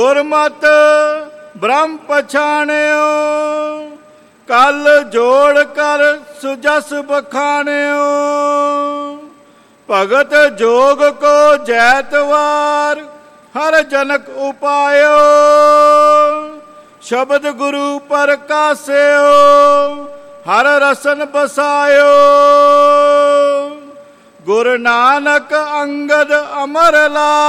ਗੁਰਮਤਿ ਬ੍ਰਹਮ ਪਛਾਣਿਓ, ਕਲ ਜੋੜ ਕਰ ਸੁਜਸ ਬਖਾਣਿਓ। ਭਗਤ ਜੋਗ ਕੋ ਜੈਤਵਾਰ, ਹਰ ਜਨਕ ਉਪਾਇਓ। ਸ਼ਬਦ ਗੁਰੂ ਪ੍ਰਕਾਸਿਓ, ਹਰ ਰਸਨ ਬਸਾਇਓ। ਗੁਰੂ ਨਾਨਕ ਅੰਗਦ ਅਮਰ ਲਾਲ,